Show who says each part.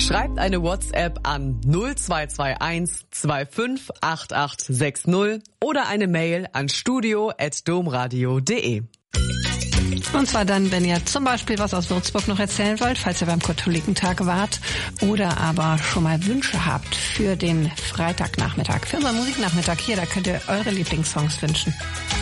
Speaker 1: Schreibt eine WhatsApp an 0221 25 8860 oder eine Mail an studio@domradio.de.
Speaker 2: Und zwar dann, wenn ihr zum Beispiel was aus Würzburg noch erzählen wollt, falls ihr beim Katholikentag wart oder aber schon mal Wünsche habt für den Freitagnachmittag, für unseren Musiknachmittag hier, da könnt ihr eure Lieblingssongs wünschen.